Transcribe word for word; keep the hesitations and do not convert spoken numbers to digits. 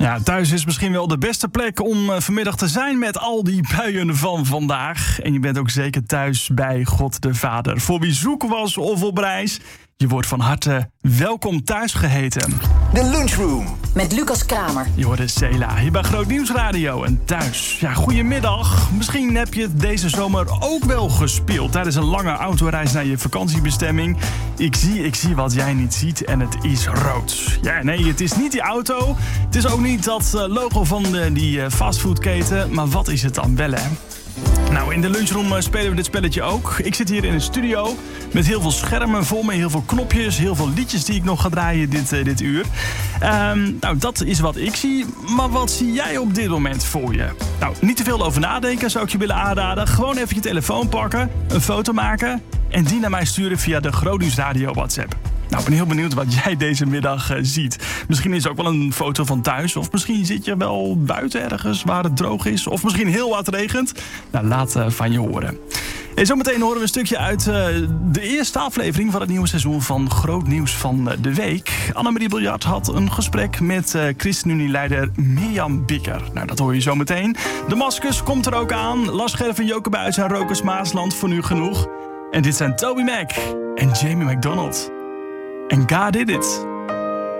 Ja, thuis is misschien wel de beste plek om uh, vanmiddag te zijn met al die buien van vandaag. En je bent ook zeker thuis bij God de Vader. Voor wie zoek was of op reis, je wordt van harte welkom thuis geheten. De Lunchroom. Met Lucas Kramer. Je hoort Cela hier bij Groot Nieuws Radio en thuis. Ja, goedemiddag. Misschien heb je het deze zomer ook wel gespeeld tijdens een lange autoreis naar je vakantiebestemming. Ik zie, ik zie wat jij niet ziet en het is rood. Ja, nee, het is niet die auto. Het is ook niet dat logo van de, die fastfoodketen. Maar wat is het dan wel, hè? Nou, in de lunchroom spelen we dit spelletje ook. Ik zit hier in een studio met heel veel schermen vol met heel veel knopjes, heel veel liedjes die ik nog ga draaien dit, uh, dit uur. Um, nou, dat is wat ik zie. Maar wat zie jij op dit moment voor je? Nou, niet te veel over nadenken zou ik je willen aanraden. Gewoon even je telefoon pakken, een foto maken en die naar mij sturen via de Groot Nieuws Radio WhatsApp. Nou, ik ben heel benieuwd wat jij deze middag uh, ziet. Misschien is het ook wel een foto van thuis. Of misschien zit je wel buiten ergens waar het droog is. Of misschien heel wat regent. Nou, laat uh, van je horen. En zometeen horen we een stukje uit uh, de eerste aflevering van het nieuwe seizoen van Groot Nieuws van uh, de Week. Annemarie Biljart had een gesprek met uh, ChristenUnie-leider Mirjam Bikker. Nou, dat hoor je zometeen. Damascus komt er ook aan. Lars Scherf en Joke Buijs en Rokers Maasland voor nu genoeg. En dit zijn Toby Mac en Jamie McDonald. And God did it.